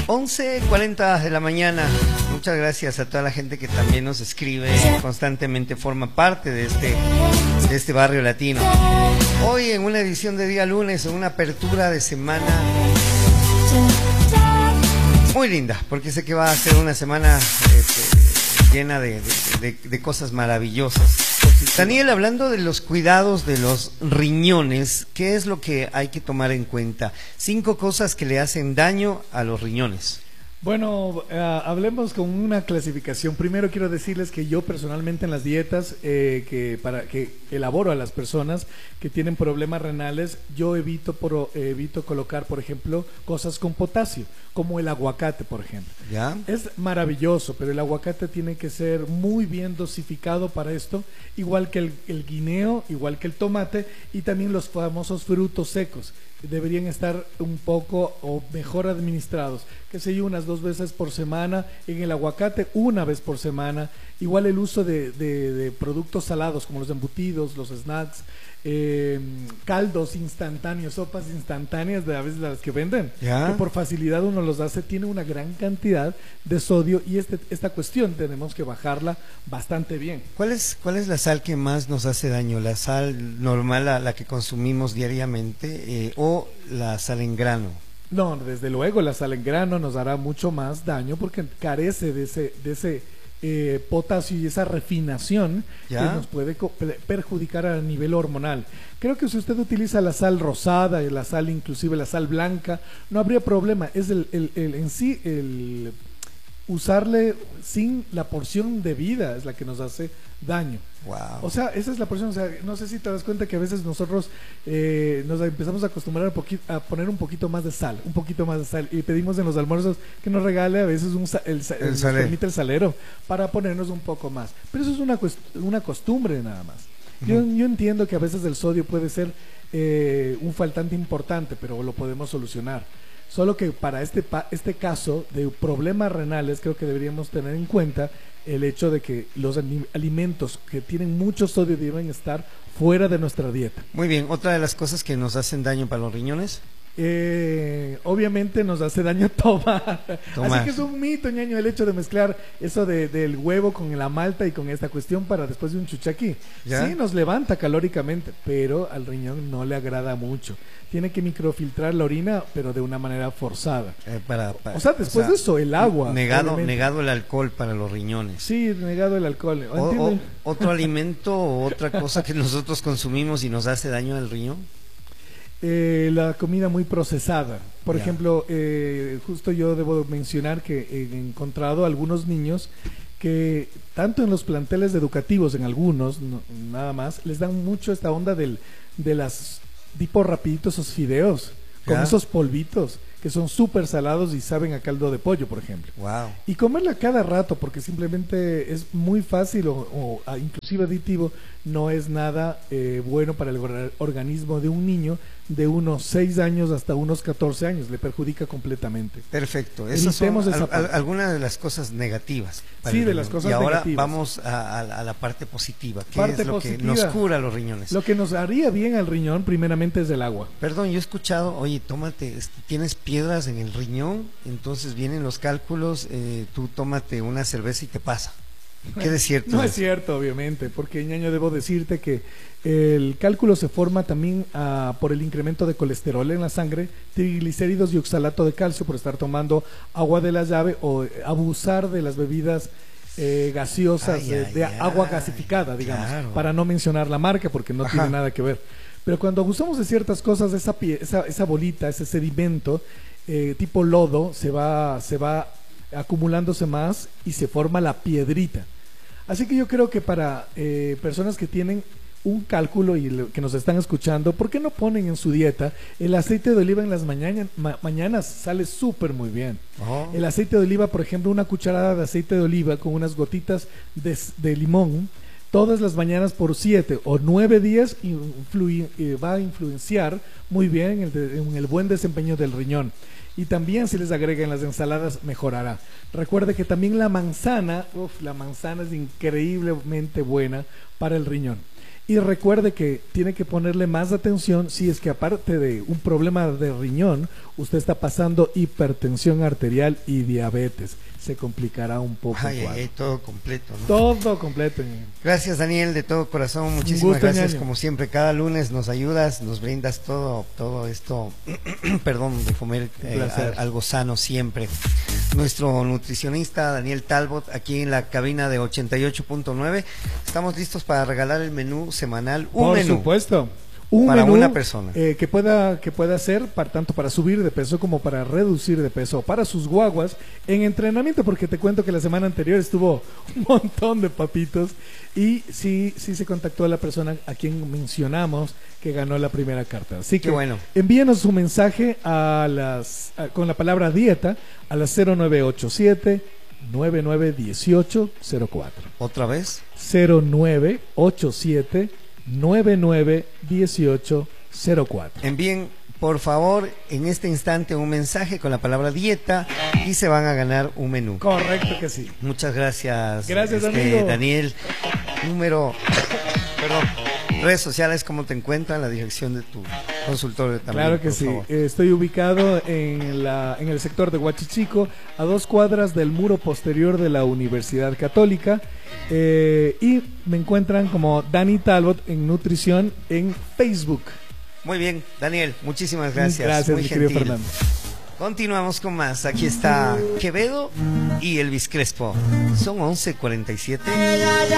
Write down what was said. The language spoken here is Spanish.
11:40 de la mañana. Muchas gracias a toda la gente que también nos escribe constantemente, forma parte de este barrio latino. Hoy en una edición de día lunes, en una apertura de semana muy linda, porque sé que va a ser una semana llena de cosas maravillosas. Daniel, hablando de los cuidados de los riñones, ¿qué es lo que hay que tomar en cuenta? 5 cosas que le hacen daño a los riñones. Bueno, hablemos con una clasificación. Primero quiero decirles que yo personalmente en las dietas que elaboro a las personas que tienen problemas renales, yo evito colocar, por ejemplo, cosas con potasio, como el aguacate, por ejemplo. ¿Ya? Es maravilloso, pero el aguacate tiene que ser muy bien dosificado para esto, igual que el guineo, igual que el tomate y también los famosos frutos secos. Deberían estar un poco o mejor administrados, que sé yo, unas 2 veces por semana, en el aguacate 1 vez por semana, igual el uso de productos salados como los embutidos, los snacks, caldos instantáneos, sopas instantáneas de a veces las que venden, ¿Ya? que por facilidad uno los hace, tiene una gran cantidad de sodio y esta cuestión tenemos que bajarla bastante bien. ¿Cuál es la sal que más nos hace daño? ¿La sal normal, la que consumimos diariamente, o la sal en grano? No, desde luego la sal en grano nos hará mucho más daño porque carece de ese potasio y esa refinación. ¿Ya? Que nos puede perjudicar a nivel hormonal. Creo que si usted utiliza la sal rosada, la sal, inclusive la sal blanca, no habría problema. Es el usarle sin la porción debida es la que nos hace daño. Wow. O sea, esa es la porción. O sea, no sé si te das cuenta que a veces nosotros nos empezamos a acostumbrar a poner un poquito más de sal, y pedimos en los almuerzos que nos regale a veces nos permite el salero para ponernos un poco más. Pero eso es una costumbre nada más. Yo entiendo que a veces el sodio puede ser un faltante importante, pero lo podemos solucionar. Solo que para este caso de problemas renales creo que deberíamos tener en cuenta el hecho de que los alimentos que tienen mucho sodio deben estar fuera de nuestra dieta. Muy bien, otra de las cosas que nos hacen daño para los riñones. Obviamente nos hace daño tomar. Así que es un mito, ñaño, el hecho de mezclar eso del huevo con la malta y con esta cuestión para después de un chuchaqui. ¿Ya? Sí, nos levanta calóricamente, pero al riñón no le agrada mucho. Tiene que microfiltrar la orina, pero de una manera forzada. O sea, después de eso, el agua. Negado el alcohol para los riñones. Sí, negado el alcohol. ¿Otro alimento o otra cosa que nosotros consumimos y nos hace daño al riñón? La comida muy procesada. Por Ya. ejemplo, justo yo debo mencionar que he encontrado algunos niños que tanto en los planteles educativos, en algunos, nada más, les dan mucho esta onda de las tipo rapiditos, esos fideos, con Ya. esos polvitos que son súper salados y saben a caldo de pollo, por ejemplo. Wow. Y comerla cada rato, porque simplemente es muy fácil o inclusive aditivo, no es nada bueno para el organismo de un niño de unos 6 años hasta unos 14 años, le perjudica completamente. Perfecto, esas son algunas de las cosas negativas. Sí, de las cosas Y negativas. ahora vamos a la parte positiva, que es lo que nos cura los riñones. Lo que nos haría bien al riñón primeramente es el agua. Perdón, yo he escuchado, oye, tómate, tienes piedras en el riñón, entonces vienen los cálculos, tú tómate una cerveza y te pasa. ¿Qué es cierto? No es cierto, obviamente, porque, ñaño, debo decirte que el cálculo se forma también por el incremento de colesterol en la sangre, triglicéridos y oxalato de calcio por estar tomando agua de la llave o abusar de las bebidas gaseosas, de agua gasificada, digamos, claro. Para no mencionar la marca porque no tiene nada que ver. Pero cuando abusamos de ciertas cosas, esa bolita, ese sedimento tipo lodo se va acumulándose más y se forma la piedrita. Así que yo creo que para personas que tienen un cálculo y que nos están escuchando, ¿por qué no ponen en su dieta el aceite de oliva en las mañanas? Sale súper muy bien. El aceite de oliva, por ejemplo, una cucharada de aceite de oliva con unas gotitas de limón todas las mañanas por 7 o 9 días va a influenciar muy bien en el buen desempeño del riñón. Y también si les agrega en las ensaladas mejorará. Recuerde que también la manzana es increíblemente buena para el riñón. Y recuerde que tiene que ponerle más atención si es que aparte de un problema de riñón, usted está pasando hipertensión arterial y diabetes. Se complicará un poco. Todo completo, ¿no? Todo completo. Gracias, Daniel, de todo corazón. Muchísimas gracias. Ñaño. Como siempre, cada lunes nos ayudas, nos brindas todo esto, perdón, de comer algo sano siempre. Nuestro nutricionista Daniel Talbot, aquí en la cabina de 88.9. Estamos listos para regalar el menú semanal. Por supuesto. Un para menú, una persona que pueda ser tanto para subir de peso como para reducir de peso, para sus guaguas en entrenamiento, porque te cuento que la semana anterior estuvo un montón de papitos y sí se contactó a la persona a quien mencionamos que ganó la primera carta. Así que bueno, envíenos su mensaje con la palabra dieta a las 0987 991804. ¿Otra vez? 0987 991804. Envíen por favor en este instante un mensaje con la palabra dieta y se van a ganar un menú. Correcto que sí. Muchas gracias. Gracias, amigo. Daniel. Redes sociales, ¿cómo te encuentran? La dirección de tu consultorio también. Claro que sí. Estoy ubicado en el sector de Huachichico, a 2 cuadras del muro posterior de la Universidad Católica. Y me encuentran como Dani Talbot en nutrición en Facebook. Muy bien, Daniel, muchísimas gracias. Gracias, muy mi gentil. querido Fernando. Continuamos con más. Aquí está Quevedo y Elvis Crespo. Son 11:47.